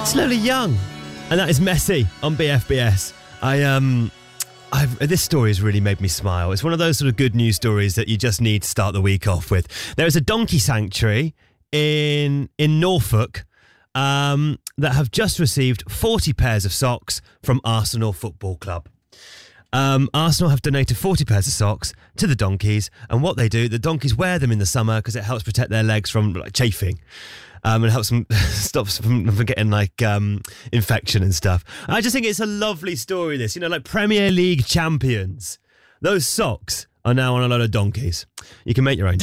Slowly Young, and that is Messi on BFBS. This story has really made me smile. It's one of those sort of good news stories that you just need to start the week off with. There is a donkey sanctuary in Norfolk that have just received 40 pairs of socks from Arsenal Football Club. Arsenal have donated 40 pairs of socks to the donkeys, and what they do, the donkeys wear them in the summer because it helps protect their legs from chafing. And helps them stops from getting infection and stuff. I just think it's a lovely story, this. Like Premier League champions. Those socks are now on a load of donkeys. You can make your own.